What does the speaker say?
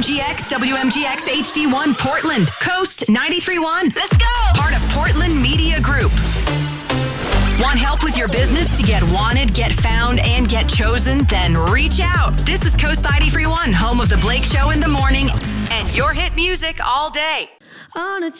WMGX, WMGX HD1 Portland, Coast 93.1. Let's go! Part of Portland Media Group. Want help with your business to get wanted, get found, and get chosen? Then reach out. This is Coast 93.1, home of The Blake Show in the morning and your hit music all day. On a